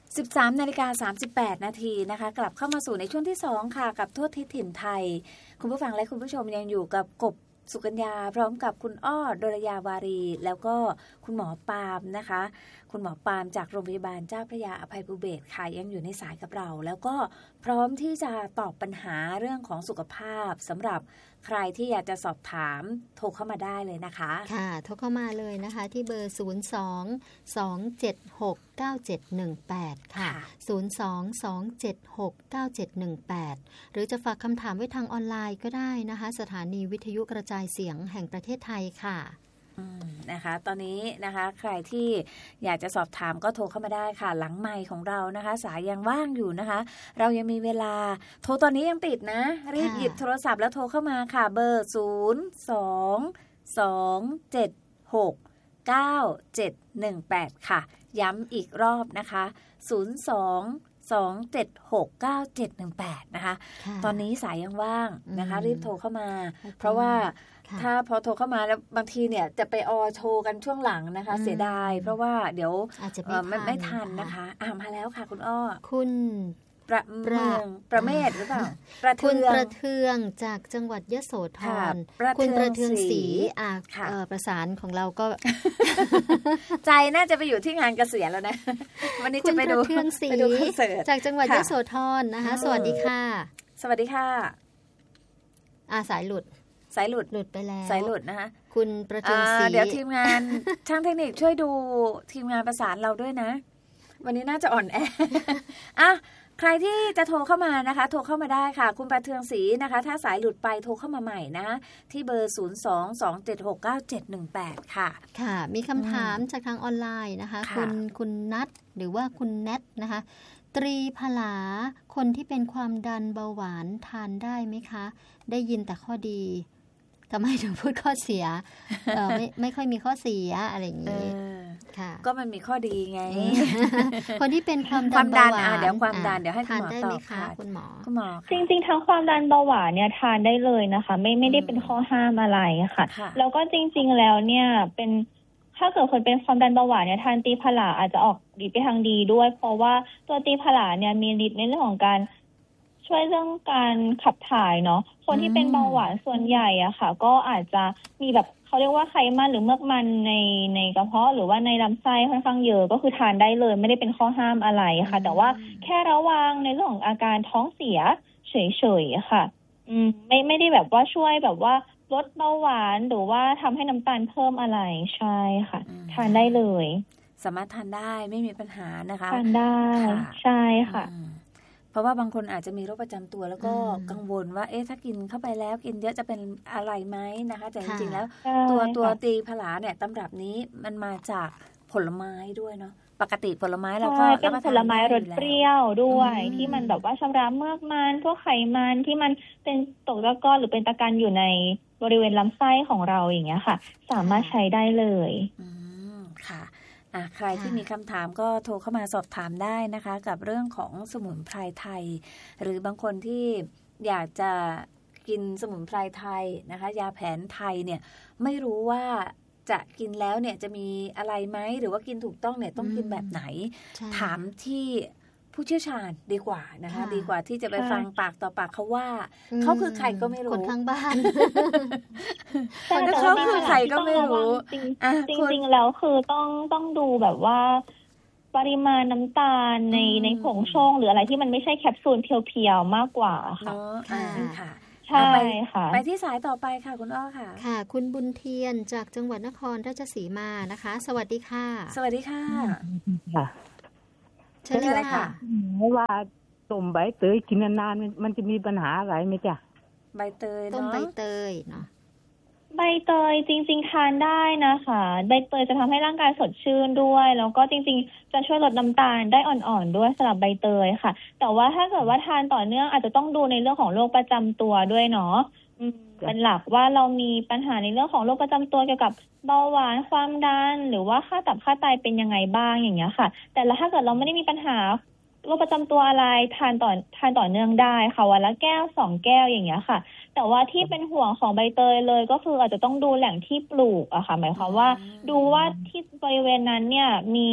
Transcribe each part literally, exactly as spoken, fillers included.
สิบสามนาฬิกาสามสิบแปดนาทีนะคะกลับเข้ามาสู่ในช่วงที่สองค่ะกับทั่วทิศถิ่นไทยคุณผู้ฟังและคุณผู้ชมยังอยู่กับกบสุกัญญาพร้อมกับคุณอ้อดลยาวารีแล้วก็คุณหมอปาล์มนะคะคุณหมอปาล์มจากโรงพยาบาลเจ้าพระยาอภัยภูเบศรค่ะยังอยู่ในสายกับเราแล้วก็พร้อมที่จะตอบปัญหาเรื่องของสุขภาพสำหรับใครที่อยากจะสอบถามโทรเข้ามาได้เลยนะคะค่ะโทรเข้ามาเลยนะคะที่เบอร์ศูนย์ สอง สอง เจ็ด หก เก้า เจ็ด หนึ่ง แปดค่ะศูนย์ สอง สอง เจ็ด หก เก้า เจ็ด หนึ่ง แปดหรือจะฝากคำถามไว้ทางออนไลน์ก็ได้นะคะสถานีวิทยุกระจายเสียงแห่งประเทศไทยค่ะนะคะตอนนี้นะคะใครที่อยากจะสอบถามก็โทรเข้ามาได้ค่ะหลังไมค์ของเรานะคะสายยังว่างอยู่นะคะเรายังมีเวลาโทรตอนนี้ยังติดนะรีบหยิบโทรศัพท์แล้วโทรเข้ามาค่ะเบอร์ศูนย์ สอง สอง เจ็ด หก เก้า เจ็ด หนึ่ง แปดค่ะย้ำอีกรอบนะคะศูนย์ สอง สอง เจ็ด หก เก้า เจ็ด หนึ่ง แปดนะคะตอนนี้สายยังว่างนะคะรีบโทรเข้ามาเพราะว่าถ้าพอโทรเข้ามาแล้วบางทีเนี่ยจะไปออโชว์กันช่วงหลังนะคะเสียดายเพราะว่าเดี๋ยวอาจจะไม่ไม่ทันนะคะอ่ามาแล้วค่ะคุณอ้อคุณประเมืองประเมศหรือเปล่าคุณประเทืองจากจังหวัดยโสธรคุณประเทืองศรีอ่าประสานของเราก็ใจน่าจะไปอยู่ที่งานเกษียณแล้วนะวันนี้จะไปดูคุณประเทืองศรีจากจังหวัดยโสธรนะคะสวัสดีค่ะสวัสดีค่ะอาสายหลุดสายหลุดหลุดไปแล้วสายหลุดนะคะคุณประเทืองศรีเดี๋ยวทีมงานช่างเทคนิคช่วยดูทีมงานประสานเราด้วยนะวันนี้น่าจะอ่อนแออ่ะใครที่จะโทรเข้ามานะคะโทรเข้ามาได้ค่ะคุณประเทืองศรีนะคะถ้าสายหลุดไปโทรเข้ามาใหม่นะที่เบอร์ศูนย์ สอง สอง เจ็ด หก เก้า เจ็ด หนึ่ง แปดค่ะค่ะมีคำถามจากทางออนไลน์นะคะคุณคุณนัทหรือว่าคุณแนทนะคะตรีผลาคนที่เป็นความดันเบาหวานทานได้ไหมคะได้ยินแต่ข้อดีทำไมถึงพูดข้อเสียเออไม่ไม่ค่อยมีข้อเสียอะไรอย่างนี้ค่ะก็มันมีข้อดีไงคนที่เป็นความดันเบาหวานเดี๋ยวความดันเดี๋ยวให้คุณหมอตอบค่ะคุณหมอคุณหมอจริงๆทั้งความดันเบาหวานเนี่ยทานได้เลยนะคะไม่ไม่ได้เป็นข้อห้ามอะไรค่ะแล้วก็จริงๆแล้วเนี่ยเป็นถ้าเกิดคนเป็นความดันเบาหวานเนี่ยทานตีผลาอาจจะออกดีไปทางดีด้วยเพราะว่าตัวตีผลาเนี่ยมีฤทธิ์ในเรื่องของการช่วยเรื่องการขับถ่ายเนาะคนที่เป็นเบาหวานส่วนใหญ่อะค่ะก็อาจจะมีแบบเขาเรียกว่าไขมันหรือเมือกมันในในกระเพาะหรือว่าในลำไส้ค่อนข้างเยอะก็คือทานได้เลยไม่ได้เป็นข้อห้ามอะไรค่ะแต่ว่าแค่ระวังในเรื่องของอาการท้องเสียเฉยๆค่ะอืมไม่ไม่ได้แบบว่าช่วยแบบว่าลดเบาหวานหรือว่าทำให้น้ำตาลเพิ่มอะไรใช่ค่ะทานได้เลยสามารถทานได้ไม่มีปัญหานะคะทานได้ใช่ค่ะเพราะว่าบางคนอาจจะมีโรคประจำตัวแล้วก็กังวลว่าเอ๊ะถ้ากินเข้าไปแล้วกินเยอะจะเป็นอะไรไหมนะคะแต่จริงๆแล้วตัวตัวตีผลาเนี่ยตำรับนี้มันมาจากผลไม้ด้วยเนาะปกติผลไม้เราก็เป็นผลไม้รสเปรี้ยวด้วยที่มันแบบว่าชำระเมือกมันพวกไขมันที่มันเป็นตกตะกอนหรือเป็นตะกันอยู่ในบริเวณลำไส้ของเราอย่างเงี้ยค่ะสามารถใช้ได้เลยอืมค่ะอ่ะใครที่มีคำถามก็โทรเข้ามาสอบถามได้นะคะกับเรื่องของสมุนไพรไทยหรือบางคนที่อยากจะกินสมุนไพรไทยนะคะยาแผนไทยเนี่ยไม่รู้ว่าจะกินแล้วเนี่ยจะมีอะไรไหมหรือว่ากินถูกต้องเนี่ยต้องกินแบบไหนถามที่ผู้เชี่ยวชาญดีกว่านะคะดีกว่าที่จะไปฟังปากต่อปากเขาว่าเขาคือใครก็ไม่รู้คนข้างบ้านแต่เขาคือใครก็ไม่รู้จริงๆแล้วคือต้องต้องดูแบบว่าปริมาณน้ำตาลในในผงชงหรืออะไรที่มันไม่ใช่แคปซูลเพียวๆมากกว่าค่ะค่ะใช่ค่ะไปที่สายต่อไปค่ะคุณอ้อค่ะค่ะคุณบุญเทียนจากจังหวัดนครราชสีมานะคะสวัสดีค่ะสวัสดีค่ะค่ะเชิญเลยค่ะว่าต้มใบเตยกินนานๆมันจะมีปัญหาอะไรไหมจ๊ะใบเตยเนาะต้มใบเตยเนาะใบเตยจริงๆทานได้นะคะใบเตยจะทำให้ร่างกายสดชื่นด้วยแล้วก็จริงๆจะช่วยลดน้ำตาลได้อ่อนๆด้วยสำหรับใบเตยค่ะแต่ว่าถ้าเกิดว่าทานต่อเนื่องอาจจะต้องดูในเรื่องของโรคประจำตัวด้วยเนาะเป็นหลักว่าเรามีปัญหาในเรื่องของโรคประจำตัวเกี่ยวกับเบาหวานความดันหรือว่าค่าตับค่าไตเป็นยังไงบ้างอย่างเงี้ยค่ะแต่ถ้าเกิดเราไม่ได้มีปัญหาโรคประจำตัวอะไรทานต่อทานต่อเนื่องได้ค่ะวันละแก้วสองแก้วอย่างเงี้ยค่ะแต่ว่าที่เป็นห่วงของใบเตยเลยก็คืออาจจะต้องดูแหล่งที่ปลูกอะค่ะหมายความว่าดูว่าที่บริเวณนั้นเนี่ยมี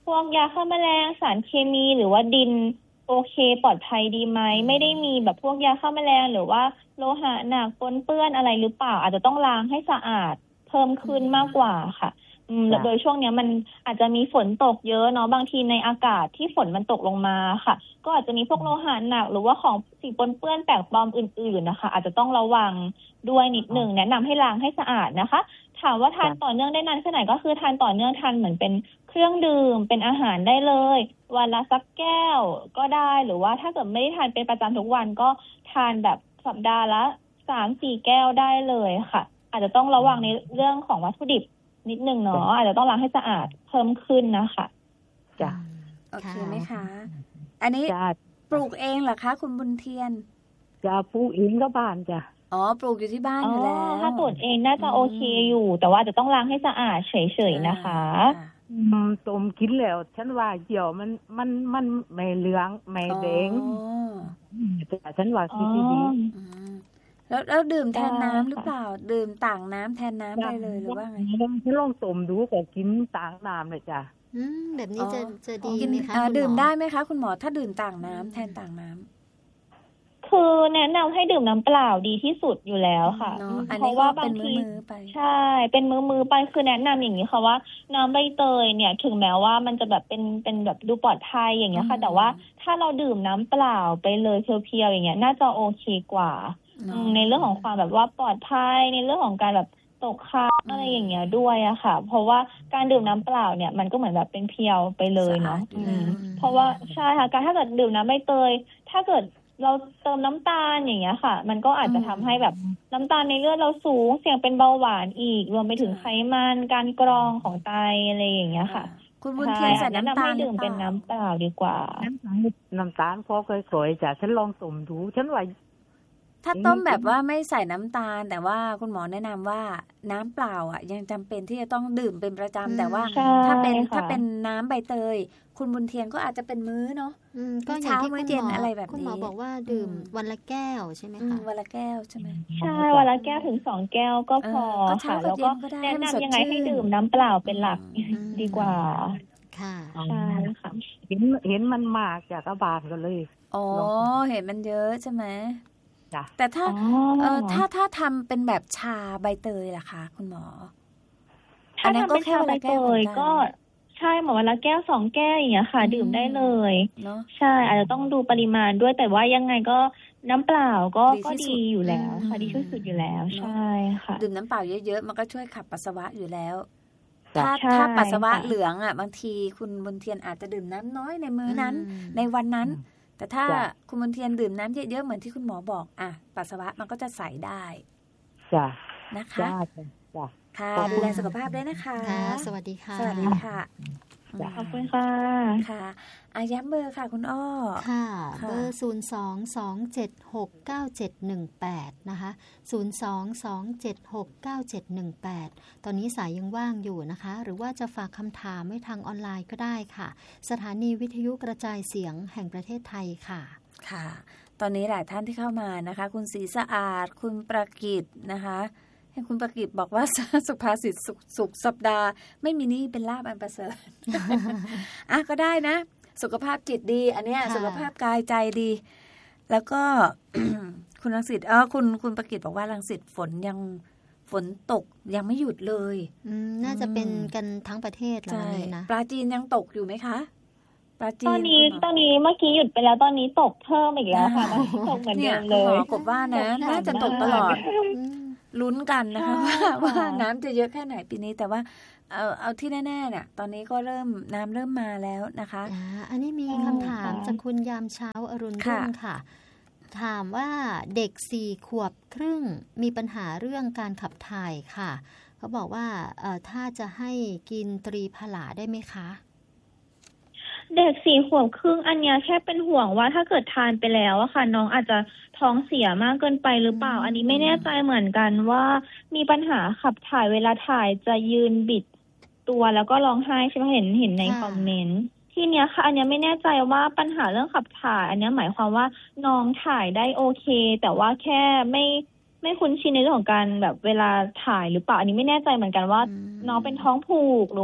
พวกยาฆ่าแมลงสารเคมีหรือว่าดินโอเคปลอดภัยดีไหมไม่ได้มีแบบพวกยาฆ่าแมลงหรือว่าโลหะหนักปนเปื้อนอะไรหรือเปล่าอาจจะต้องล้างให้สะอาดเพิ่มขึ้นมากกว่าค่ะอืมโดยช่วงนี้มันอาจจะมีฝนตกเยอะเนาะบางทีในอากาศที่ฝนมันตกลงมาค่ะก็อาจจะมีพวกโลหะหนักหรือว่าของสิ่งปนเปื้อนแปลกปลอมอื่นๆนะคะอาจจะต้องระวังด้วยนิดหนึ่งแนะนำให้ล้างให้สะอาดนะคะถามว่าทานต่อเนื่องได้นานแค่ไหนก็คือทานต่อเนื่องทานเหมือนเป็นเครื่องดื่มเป็นอาหารได้เลยวันละสักแก้วก็ได้หรือว่าถ้าเกิดไม่ได้ทานเป็นประจำทุกวันก็ทานแบบสัปดาห์ละสามสี่แก้วได้เลยค่ะอาจจะต้องระวังในเรื่องของวัตถุดิบนิดนึงเนาะอาจจะต้องล้างให้สะอาดเพิ่มขึ้นนะคะจ้ะโอเคไหมคะอันนี้ปลูกเองเหรอคะคุณบุญเทียนจะปลูกเองก็บ้านจ้ะอ๋อปลูกอยู่ที่บ้านอยู่แล้วถ้าปลูกเองน่าจะโอเคอยู่แต่ว่าจะต้องล้างให้สะอาดเฉยๆนะคะต้มกินแล้วฉันว่าเหี่ยวมันมันมันไม่เหลืองไม่แดงแต่ฉันว่าคิดดีแล้วแล้วดื่มแทนน้ำหรือเปล่าดื่มต่างน้ำแทนน้ำได้เลยหรือว่าไงฉันลองต้มดูก็กินต่างน้ำเลยจ้ะอืมแบบนี้จะจะดีไหมคะดื่มได้ไหมคะคุณหมอถ้าดื่มต่างน้ำแทนต่างน้ำคือแนะนำให้ดื่มน้ำเปล่าดีที่สุดอยู่แล้วค่ะเพราะว่าบางทีใช่เป็นมือมือไปคือแนะนำอย่างนี้ค่ะว่าน้ำใบเตยเนี่ยถึงแม้ว่ามันจะแบบเป็นเป็นแบบดูปลอดภัยอย่างเงี้ยค่ะแต่ว่าถ้าเราดื่มน้ำเปล่าไปเลยเพียวๆอย่างเงี้ยน่าจะโอเคกว่าในเรื่องของความแบบว่าปลอดภัยในเรื่องของการแบบตกค้างอะไรอย่างเงี้ยด้วยอะค่ะเพราะว่าการดื่มน้ำเปล่าเนี่ยมันก็เหมือนแบบเป็นเพียวไปเลยเนาะเพราะว่าใช่ค่ะการถ้าเกิดดื่มน้ำใบเตยถ้าเกิดเราเติมน้ำตาลอย่างเงี้ยค่ะมันก็อาจจะทำให้แบบน้ำตาลในเลือดเราสูงเสี่ยงเป็นเบาหวานอีกรวมไปถึงไขมันการกรองของไตอะไรอย่างเงี้ยค่ะคุณบุญเทียนใส่น้ำตาลดื่มเป็นน้ำเปล่าดีกว่าน้ำตาลพอเคยๆจ้ะฉันลองต้มดูฉันว่าถ้าต้มแบบว่าไม่ใส่น้ำตาลแต่ว่าคุณหมอแนะนำว่าน้ำเปล่าอ่ะยังจำเป็นที่จะต้องดื่มเป็นประจำแต่ว่าถ้าเป็นถ้าเป็นน้ำใบเตยคุณบุญเทียนก็อาจจะเป็นมื้อเนาะก็เช้ามื้อเย็นอะไรแบบนี้คุณหมอบอกว่าดื่มวันละแก้วใช่ไหมคะวันละแก้วใช่ไหมใช่วันละแก้วถึงสองแก้วก็พอค่ะแล้วก็แนะนำยังไงให้ดื่มน้ำเปล่าเป็นหลักดีกว่าค่ะใช่ค่ะเห็นเห็นมันมากจากกระบาลกันเลยอ๋อเห็นมันเยอะใช่ไหมแต่ถ้าเออถ้าถ้าทำเป็นแบบชาใบเตยล่ะคะคุณหมอถ้าทำเป็นชาใบเตยก็ใช่หมอวันละแก้วสองแก้วอย่างเงี้ยค่ะดื่มได้เลยเนาะใช่อาจจะต้องดูปริมาณด้วยแต่ว่ายังไงก็น้ำเปล่าก็ก็ดีอยู่แล้วค่ะดีที่สุดอยู่แล้วใช่ค่ะดื่มน้ำเปล่าเยอะๆมันก็ช่วยขับปัสสาวะอยู่แล้วถ้าถ้าปัสสาวะเหลืองอ่ะบางทีคุณบุญเทียนอาจจะดื่มน้ำน้อยในมื้อนั้นในวันนั้นแต่ถ้าคุณบุญเทียนดื่มน้ำเยอะๆเหมือนที่คุณหมอบอกอ่ะปัสสาวะมันก็จะใสได้จ้ะนะคะจ้ะค่ะดูแลสุขภาพด้วยนะคะสวัสดีค่ะสวัสดีค่ะขอบคุณค่ะค่ะอาย้ำเบอร์ค่ะคุณอ้อค่ะเบอร์ศูนย์ สอง สอง เจ็ด หก เก้า เจ็ด หนึ่ง แปดนะคะศูนย์ สอง สอง เจ็ด หก เก้า เจ็ด หนึ่ง แปดตอนนี้สายยังว่างอยู่นะคะหรือว่าจะฝากคำถามไว้ทางออนไลน์ก็ได้ค่ะสถานีวิทยุกระจายเสียงแห่งประเทศไทยค่ะค่ะตอนนี้หลายท่านที่เข้ามานะคะคุณศรีสะอาดคุณประกิตนะคะคุณประกิตบอกว่าสุภาษิตสุขสัปดาห์ไม่มีหนี้เป็นลาภอันประเสริฐอ่ะก็ได้นะสุขภาพจิตดีอันเนี้ยสุขภาพกายใจดี แล้วก็ คุณรังสิตเออคุณคุณประกิตบอกว่ารังสิตฝนยังฝนตกยังไม่หยุดเลยน่าจะเป็นกันทั้งประเทศเลยนะปลาจีนยังตกอยู่ไหมคะปลาจีนตอนนี้ตอนนี้เมื่อกี้หยุดไปแล้วตอนนี้ตกเพิ่มอีกแล้วค่ะตกเหมือนเดิมเลยคุณหมอกบว่านะน่าจะตกตลอดลุ้นกันนะคะว่าว่าน้ำจะเยอะแค่ไหนปีนี้แต่ว่าเอาเอาที่แน่ๆเนี่ยตอนนี้ก็เริ่มน้ำเริ่มมาแล้วนะคะอันนี้มีคำถามจากคุณยามเช้าอรุณรุ่งค่ะถามว่าเด็กสี่ขวบครึ่งมีปัญหาเรื่องการขับถ่ายค่ะเขาบอกว่าถ้าจะให้กินตรีผลาได้ไหมคะเด็กสี่ขวบครึ่งอันนี้แค่เป็นห่วงว่าถ้าเกิดทานไปแล้วอะค่ะน้องอาจจะท้องเสียมากเกินไปหรือเปล่าอันนี้ไม่แน่ใจเหมือนกันว่ามีปัญหาขับถ่ายเวลาถ่ายจะยืนบิดตัวแล้วก็ร้องไห้ใช่ไหมเห็นเห็นในคอมเมนต์ที่เนี้ยค่ะอันนี้ไม่แน่ใจว่าปัญหาเรื่องขับถ่ายอันนี้หมายความว่าน้องถ่ายได้โอเคแต่ว่าแค่ไม่ไม่คุ้นชินในเรื่องของการแบบเวลาถ่ายหรือเปล่าอันนี้ไม่แน่ใจเหมือนกันว่าน้องเป็นท้องผูกหรือว่า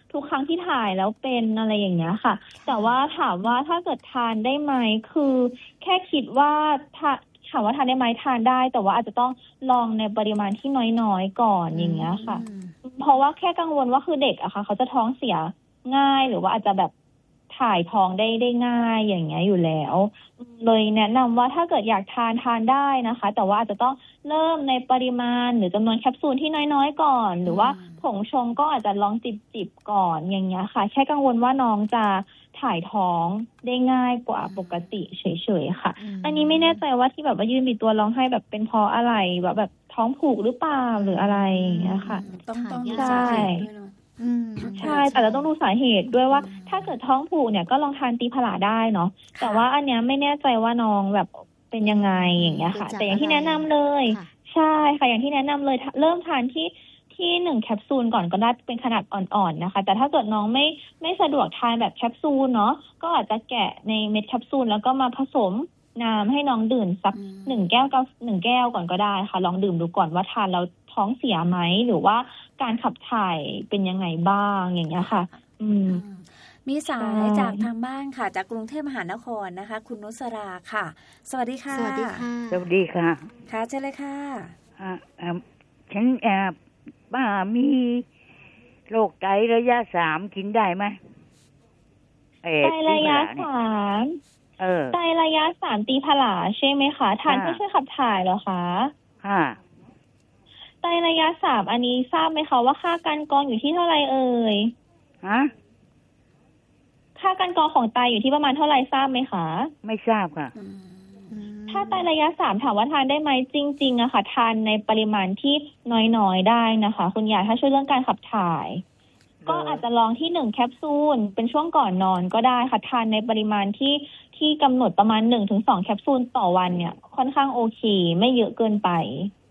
ทุกครั้งที่ถ่ายแล้วเป็นอะไรอย่างเงี้ยค่ะแต่ว่าถามว่าถ้าเกิดทานได้ไหมคือแค่คิดว่าถ้าถามว่าทานได้ไหมทานได้แต่ว่าอาจจะต้องลองในปริมาณที่น้อยๆก่อนอย่างเงี้ยค่ะเพราะว่าแค่กังวลว่าคือเด็กอะค่ะเขาจะท้องเสียง่ายหรือว่าอาจจะแบบถ่ายท้องได้ได้ง่ายอย่างเงี้ยอยู่แล้วเลยแนะนำว่าถ้าเกิดอยากทานทานได้นะคะแต่ว่าอาจจะต้องเริ่มในปริมาณหรือจำนวนแคปซูลที่น้อยๆก่อนหรือว่าผงชงก็อาจจะลองจิบๆก่อนอย่างเงี้ยค่ะแค่กังวลว่าน้องจะถ่ายท้องได้ง่ายกว่าปกติเฉยๆค่ะอันนี้ไม่แน่ใจว่าที่แบบว่ายืนมีตัวร้องไห้แบบเป็นเพราะอะไรแบบแบบท้องผูกหรือเปล่าหรืออะไรอย่างเงี้ยค่ะต้องต้องดูใช่สาเหตุด้วยเนาะใช่แต่เราต้องดูสาเหตุด้วยว่าถ้าเกิดท้องผูกเนี่ยก็ลองทานตีผลาได้เนาะแต่ว่าอันเนี้ยไม่แน่ใจว่าน้องแบบเป็นยังไงอย่างเงี้ยค่ะแต่อย่างที่แนะนำเลยใช่ค่ะอย่างที่แนะนำเลยเริ่มทานที่ที่หนึ่งแคปซูลก่อนก็ได้เป็นขนาดอ่อนๆนะคะแต่ถ้าเกิดน้องไม่ไม่สะดวกทานแบบแคปซูลเนาะก็อาจจะแกะในเม็ดแคปซูลแล้วก็มาผสมน้ำให้น้องดื่มสักหนึ่งแก้วกับหนึ่งแก้วก่อนก็ได้ค่ะลองดื่มดูก่อนว่าทานแล้วท้องเสียไหมหรือว่าการขับถ่ายเป็นยังไงบ้างอย่างเงี้ยค่ะอืมมีสายจากทางบ้านค่ะจากกรุงเทพมหานครนะคะคุณนุสราค่ะสวัสดีค่ะสวัสดีค่ะสวัสดีค่ะค่ะเชิญเลยค่ะอ่าฉันแอบบ้ามีโรคไตระยะสามกินได้ไหมไตระยะสามเออไตระยะสามตีผลาใช่ไหมคะทานเพื่อช่วยขับถ่ายเหรอคะค่ะไตระยะสามอันนี้ทราบไหมคะว่าค่าการกรองอยู่ที่เท่าไรเอ่ยฮะค่าการกรองของไตอยู่ที่ประมาณเท่าไรทราบไหมคะไม่ทราบค่ะถ้าไตระยะสามถามว่าทานได้ไหมจริงๆอะค่ะทานในปริมาณที่น้อยๆได้นะคะคุณยายถ้าช่วยเรื่องการขับถ่ายก็อาจจะลองที่หนึ่งแคปซูลเป็นช่วงก่อนนอนก็ได้ค่ะทานในปริมาณที่ที่กำหนดประมาณ หนึ่งถึงสอง แคปซูลต่อวันเนี่ยค่อนข้างโอเคไม่เยอะเกินไป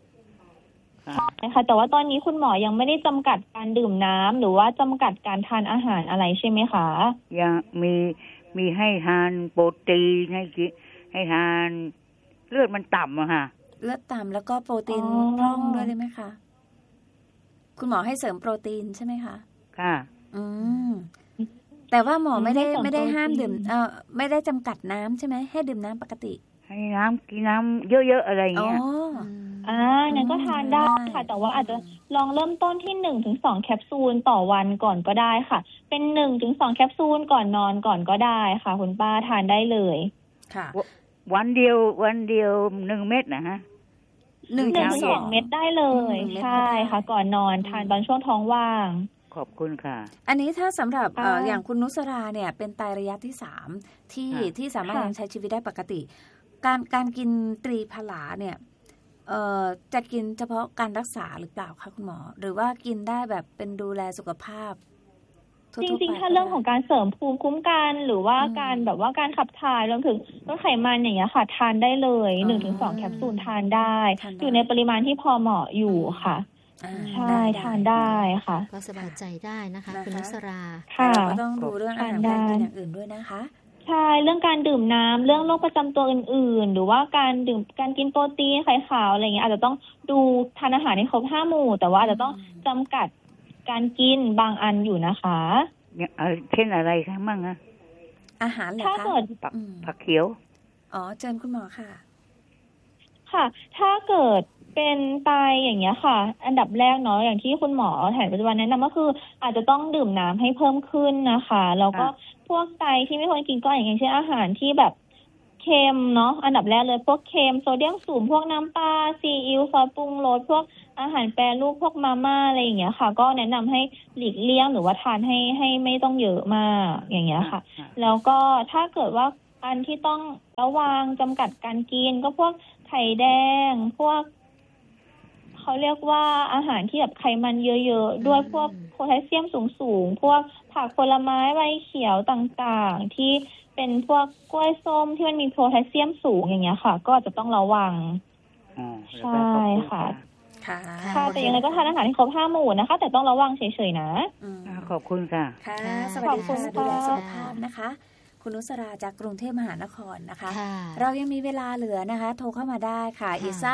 นะคะแต่ว่าตอนนี้คุณหมอยังไม่ได้จำกัดการดื่มน้ำหรือว่าจำกัดการทานอาหารอะไรใช่ไหมคะยังมีมีให้ทานโปรตีนให้กินให้ทานเลือดมันต่ำอะค่ะเลือดต่ำแล้วก็โปรตีนพร่องด้วยได้ไหมคะคุณหมอให้เสริมโปรตีนใช่ไหมคะค่ะอืมแต่ว่าหมอไม่ได้ไม่ได้ห้ามดื่มเอ่อไม่ได้จำกัดน้ำใช่ไหมให้ดื่มน้ำปกติให้น้ำกินน้ำเยอะๆอะไรอย่างเงี้ยอ่างั้นก็ทานได้ค่ะแต่ว่าอาจจะลองเริ่มต้นที่ หนึ่งถึงสอง แคปซูลต่อวันก่อนก็ได้ค่ะเป็น หนึ่งถึงสอง แคปซูลก่อนนอนก่อนก็ได้ค่ะคุณป้าทานได้เลยค่ะวันเดียววันเดียวหนึ่งเม็ดนะฮะหนึ่งถึงสองเม็ดได้เลยใช่ค่ะก่อนนอนทานตอนช่วงท้องว่างขอบคุณค่ะอันนี้ถ้าสำหรับ อ, อย่างคุณนุสราเนี่ยเป็นไตระยะที่สามที่ที่สามารถยังใช้ชีวิตได้ปกติการการกินตรีผลาเนี่ยเอ่อจะกินเฉพาะการรักษาหรือเปล่าคะคุณหมอหรือว่ากินได้แบบเป็นดูแลสุขภาพจริงๆถ้าเรื่องของการเสริมภูมิคุ้มกันหรือว่าการแบบว่าการขับถ่ายรวมถึงลดไขมันอย่างเงี้ยค่ะทานได้เลย หนึ่งถึงสอง แคปซูลทานได้อยู่ในปริมาณที่พอเหมาะอยู่ค่ะใช่ทานได้ค่ะก็สบายใจได้นะคะคุณนุสราค่ะเราก็ต้องดูเรื่องอาหารการกินอย่างอื่นด้วยนะคะใช่เรื่องการดื่มน้ำเรื่องโรคประจำตัวอื่นๆหรือว่าการดื่มการกินโปรตีนไข่ขาวอะไรเงี้ยอาจจะต้องดูทานอาหารให้ครบห้าหมู่แต่ว่าอาจจะต้องจำกัดการกินบางอันอยู่นะคะเช่นอะไรคะมั่งอะอาหารเหรอคะถ้าเกิดผักเขียวอ๋อเชิญคุณหมอค่ะค่ะถ้าเกิดเป็นไตอย่างเงี้ยค่ะอันดับแรกเนาะอย่างที่คุณหมอแผนปัจจุบันแนะนำก็คืออาจจะต้องดื่มน้ำให้เพิ่มขึ้นนะคะแล้วก็พวกไตที่ไม่ควรกินก็อย่างเช่นอาหารที่แบบเค็มเนาะอันดับแรกเลยพวกเค็มโซเดียมสูงพวกน้ำปลาซีอิ๊วซอสปรุงรสพวกอาหารแปรรูปพวกมาม่าอะไรอย่างเงี้ยค่ะก็แนะนำให้หลีกเลี่ยงหรือว่าทานให้ให้ไม่ต้องเยอะมากอย่างเงี้ยค่ะแล้วก็ถ้าเกิดว่าอันที่ต้องระวังจำกัดการกินก็พวกไข่แดงพวกเขาเรียกว่าอาหารที่แบบไขมันเยอะๆด้วยพวกโพแทสเซียมสูงๆพวกผักผลไม้ใบเขียวต่างๆที่เป็นพวกกล้วยส้มที่มันมีโพแทสเซียมสูงอย่างเงี้ยค่ะก็จะต้องระวังใช่ค่ะค่ะแต่ยังไงก็ทานอาหารให้ครบห้าหมู่นะคะแต่ต้องระวังเฉยๆนะขอบคุณค่ะค่ะสวัสดีค่ะดูแลสุขภาพนะคะคุณนุสราจากกรุงเทพมหานครนะคะเรายังมีเวลาเหลือนะคะโทรเข้ามาได้ค่ะอีกสัก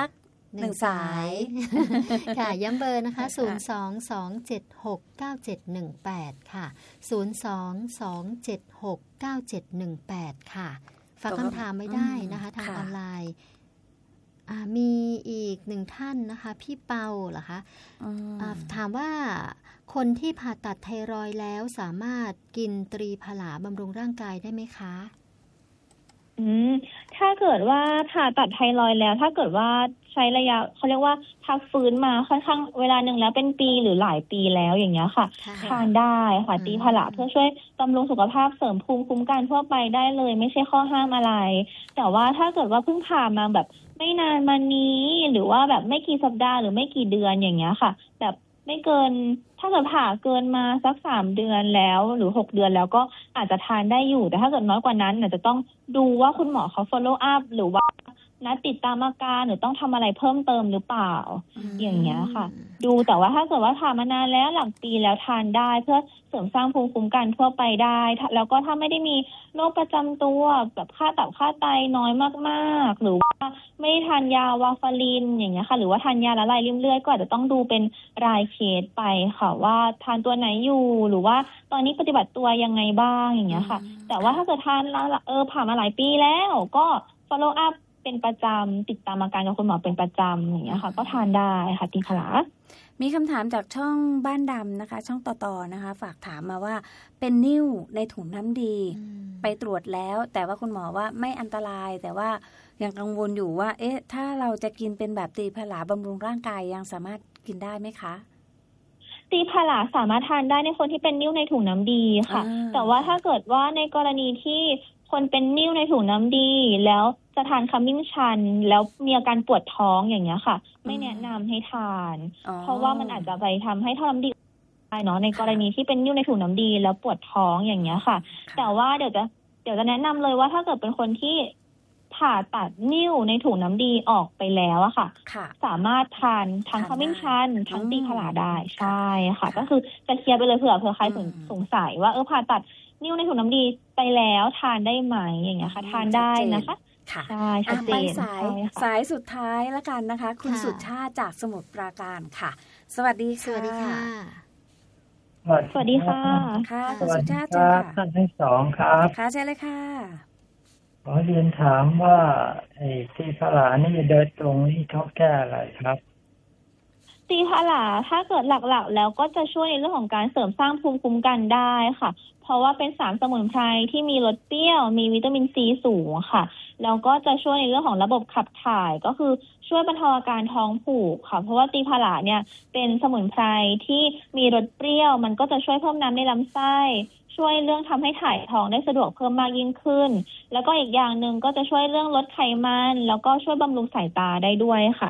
หนึ่งสายค่ะย้ำเบอร์นะคะศูนย์ สอง สอง เจ็ด หก เก้า เจ็ด หนึ่ง แปดค่ะศูนย์ สอง สอง เจ็ด หก เก้า เจ็ด หนึ่ง แปดค่ะฝากคำถามไม่ได้นะคะทางออนไลน์มีอีกหนึ่งท่านนะคะพี่เปาเหรอคะถามว่าคนที่ผ่าตัดไทรอยด์แล้วสามารถกินตรีผลาบำรุงร่างกายได้ไหมคะอืมถ้าเกิดว่าผ่าตัดไทรอยด์แล้วถ้าเกิดว่าใช้ระยะเขาเรียกว่าพักฟื้นมาค่อนข้างเวลาหนึ่งแล้วเป็นปีหรือหลายปีแล้วอย่างเงี้ยค่ะทานได้ค่ะตีผลาเพื่อช่วยบำรุงสุขภาพเสริมภูมิคุ้มกันทั่วไปได้เลยไม่ใช่ข้อห้ามอะไรแต่ว่าถ้าเกิดว่าเพิ่งผ่ามาแบบไม่นานมานี้หรือว่าแบบไม่กี่สัปดาห์หรือไม่กี่เดือนอย่างเงี้ยค่ะแบบไม่เกินถ้าเกิดผ่าเกินมาสักสามเดือนแล้วหรือหกเดือนแล้วก็อาจจะทานได้อยู่แต่ถ้าเกิดน้อยกว่านั้นอาจจะต้องดูว่าคุณหมอเขา follow up หรือว่านัดติดตามอาการหรือต้องทำอะไรเพิ่มเติมหรือเปล่า อ, อย่างเงี้ยค่ะดูแต่ว่าถ้าเกิดว่าผ่ามานานแล้วหลักปีแล้วทานได้เพื่อเสริมสร้างภูมิคุ้มกันทั่วไปได้แล้วก็ถ้าไม่ได้มีโรคประจำตัวแบบค่าตับค่าไตน้อยมากๆหรือว่าไม่ทานยาวาฟารินอย่างเงี้ยค่ะหรือว่าทานยาละลายริ่มเลือดก็อาจจะต้องดูเป็นรายเคสไปค่ะว่าทานตัวไหนอยู่หรือว่าตอนนี้ปฏิบัติตัวยังไงบ้างอย่างเงี้ยค่ะแต่ว่าถ้าเกิดทานแล้วเออผ่านมาหลายปีแล้วก็ follow upเป็นประจำติดตามอาการกับคุณหมอเป็นประจำอย่างเงี้ยค่ะก็ทานได้ค่ะตีผลามีคำถามจากช่องบ้านดำนะคะช่องต่อๆนะคะฝากถามมาว่าเป็นนิ่วในถุงน้ำดีไปตรวจแล้วแต่ว่าคุณหมอว่าไม่อันตรายแต่ว่ายังกังวลอยู่ว่าเอ๊ะถ้าเราจะกินเป็นแบบตีผลาบำรุงร่างกายยังสามารถกินได้ไหมคะตีผลาสามารถทานได้ในคนที่เป็นนิ่วในถุงน้ำดีค่ะแต่ว่าถ้าเกิดว่าในกรณีที่คนเป็นนิ่วในถุงน้ำดีแล้วจะทานขมิ้นชันแล้วมีอาการปวดท้องอย่างเงี้ยค่ะไม่แนะนำให้ทานเพราะว่ามันอาจจะไปทำให้ท่อน้ำดีได้เนาะในกรณีที่เป็นนิ่วในถุงน้ำดีแล้วปวดท้องอย่างเงี้ยค่ะแต่ว่าเดี๋ยวจะเดี๋ยวจะแนะนำเลยว่าถ้าเกิดเป็นคนที่ผ่าตัดนิ่วในถุงน้ำดีออกไปแล้วอะค่ะสามารถทานทั้งขมิ้นชันทั้งตีผลาได้ใช่ค่ะก็คือจะเคลียร์ไปเลยเผื่อเผื่อใครสงสัยว่าเออผ่าตัดนิ่วในถุงน้ำดีไปแล้วทานได้ไหมอย่างเงี้ยค่ะทานได้นะคะค่ะใช่ชัดเจนสายสายสุดท้ายแล้วกันนะคะคุณสุชาติจากสมุทรปราการค่ะสวัสดีค่ะสวัสดีค่ะสวัสดีค่ะค่ะคุณสุชาติจ้าท่านที่สองครับค่ะใช่เลยค่ะขอเรียนถามว่าไอ้ตีผลานี่โดยตรงนี่เขาแก้อะไรครับตีผลาถ้าเกิดหลักๆแล้วก็จะช่วยในเรื่องของการเสริมสร้างภูมิคุ้มกันได้ค่ะเพราะว่าเป็นสารสมุนไพรที่มีรสเปรี้ยวมีวิตามินซีสูงค่ะแล้วก็จะช่วยในเรื่องของระบบขับถ่ายก็คือช่วยบรรเทาอาการท้องผูกค่ะเพราะว่าตีผลาเนี่ยเป็นสมุนไพรที่มีรสเปรี้ยวมันก็จะช่วยเพิ่มน้ำในลำไส้ช่วยเรื่องทำให้ถ่ายท้องได้สะดวกเพิ่มมากยิ่งขึ้นแล้วก็อีกอย่างหนึ่งก็จะช่วยเรื่องลดไขมันแล้วก็ช่วยบำรุงสายตาได้ด้วยค่ะ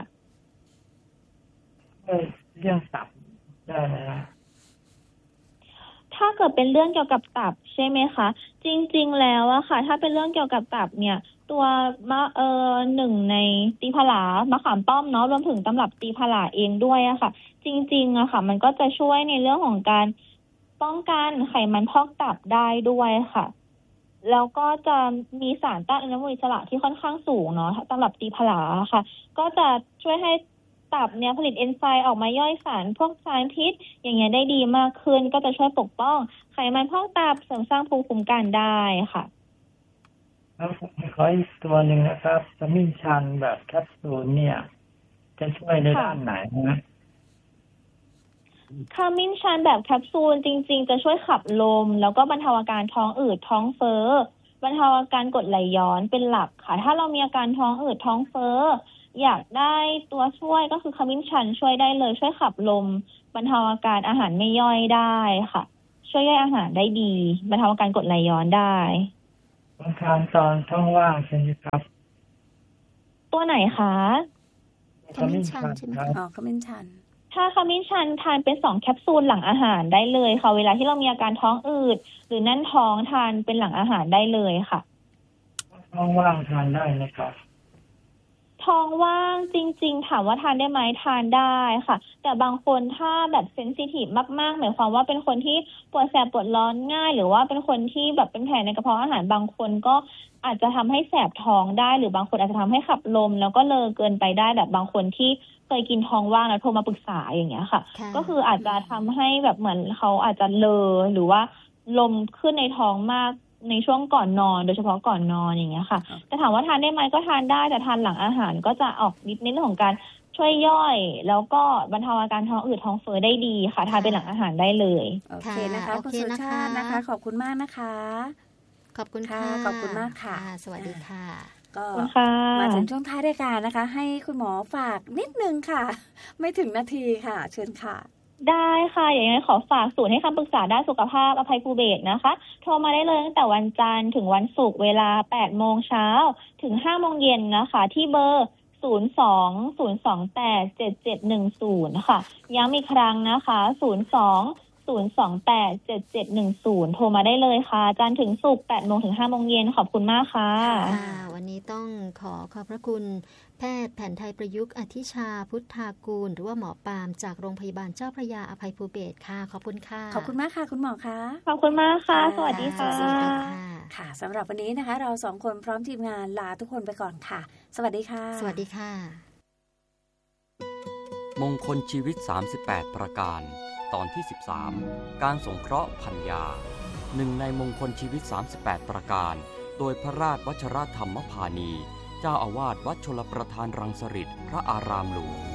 เรื่องตับได้ไหมล่ะถ้าเกิดเป็นเรื่องเกี่ยวกับตับใช่ไหมคะจริงๆแล้วอะค่ะถ้าเป็นเรื่องเกี่ยวกับตับเนี่ยตัวมะเออหนึ่งในตีผลามะขามป้อมเนาะรวมถึงตำรับตีผลาเองด้วยอะค่ะจริงๆอะค่ะมันก็จะช่วยในเรื่องของการป้องกันไขมันพอกตับได้ด้วยค่ะแล้วก็จะมีสารต้านอนุมูลอิสระที่ค่อนข้างสูงเนาะตำรับตีผลาค่ะก็จะช่วยให้ตับเนี่ยผลิตเอนไซม์ออกมาย่อยสารพวกสารพิษอย่างเงี้ยได้ดีมากขึ้นก็จะช่วยปกป้องไขมันพอกตับเสริมสร้างภูมิคุ้มกันได้ค่ะแล้วผมขออีกตัวหนึ่งนะครับขมิ้นชันแบบแคปซูลเนี่ยจะช่วยในด้านไหนนะขมิ้นชันแบบแคปซูลจริงๆจะช่วยขับลมแล้วก็บรรเทาอาการท้องอืดท้องเฟ้อบรรเทาอาการกรดไหลย้อนเป็นหลักค่ะถ้าเรามีอาการท้องอืดท้องเฟ้ออยากได้ตัวช่วยก็คือขมิ้นชันช่วยได้เลยช่วยขับลมบรรเทาอาการอาหารไม่ย่อยได้ค่ะช่วยย่อยอาหารได้ดีบรรเทาอาการกรดไหลย้อนได้ต้องทานตอนท้องว่างใช่ไหมครับตัวไหนคะขมิ้นชันใช่ไหมอ๋อขมิ้นชันถ้าขมิ้นชันทานเป็นสองแคปซูลหลังอาหารได้เลยค่ะเวลาที่เรามีอาการท้องอืดหรือแน่นท้องทานเป็นหลังอาหารได้เลยค่ะท้องว่างทานได้นะครับทท้องว่างจริงๆถามว่าทานได้ไหมทานได้ค่ะแต่บางคนถ้าแบบเซนซิทีฟมากๆหมายความว่าเป็นคนที่ปวดแสบปวดร้อนง่ายหรือว่าเป็นคนที่แบบเป็นแผลในกระเพาะอาหารบางคนก็อาจจะทำให้แสบท้องได้หรือบางคนอาจจะทำให้ขับลมแล้วก็เลอเกินไปได้แบบบางคนที่เคยกินท้องว่างแล้วโทรมาปรึกษาอย่างเงี้ยค่ะก็คืออาจจะทำให้แบบเหมือนเขาอาจจะเลอหรือว่าลมขึ้นในท้องมากในช่วงก่อนนอนโดยเฉพาะก่อนนอนอย่างเงี้ยค่ะแต่ถามว่าทานได้ไหมก็ทานได้แต่ทานหลังอาหารก็จะออกฤทธิ์ในเรื่องของการช่วยย่อยแล้วก็บรรเทาอาการท้องอืดท้องเฟ้อได้ดีค่ะทานเป็นหลังอาหารได้เลยโอเคนะคะคุณสุชาตินะคะขอบคุณมากนะคะขอบคุณค่ะขอบคุณมากค่ะสวัสดีค่ะก็มาถึงช่วงท้ายรายการนะคะให้คุณหมอฝากนิดนึงค่ะไม่ถึงนาทีค่ะเชิญค่ะได้ค่ะอย่างไรขอฝากศูนย์ให้คำปรึกษาด้านสุขภาพอภัยภูเบศรนะคะโทรมาได้เลยตั้งแต่วันจันทร์ถึงวันศุกร์เวลา แปดโมงเช้าถึง ห้าโมงเย็นนะคะที่เบอร์ ศูนย์ สอง ศูนย์ สอง แปด เจ็ด เจ็ด หนึ่ง ศูนย์ ค่ะย้ำอีกครั้งนะคะ ศูนย์ สอง ศูนย์ สอง แปด เจ็ด เจ็ด หนึ่ง ศูนย์ โทรมาได้เลยค่ะจันทร์ถึงศุกร์ แปดโมงถึง ห้าโมงเย็นขอบคุณมากค่ะวันนี้ต้องขอขอบพระคุณแพทย์แผนไทยประยุกต์อธิชาพุทธากูลหรือว่าหมอปามจากโรงพยาบาลเจ้าพระยาอภัยภูเบศรค่ะขอบคุณค่ะขอบคุณมากค่ะคุณหมอคะขอบคุณมากค่ะสวัสดีค่ะค่ะสำหรับวันนี้นะคะเราสองคนพร้อมทีมงานลาทุกคนไปก่อนค่ะสวัสดีค่ะสวัสดีค่ะมงคลชีวิตสามสิบแปดประการตอนที่สิบสามการสงเคราะห์พัญญาหนึ่งในมงคลชีวิตสามสิบแปดประการโดยพระราชวชรธรรมพานีเจ้าอาวาสวัดชลประทานรังสฤษพระอารามหลวง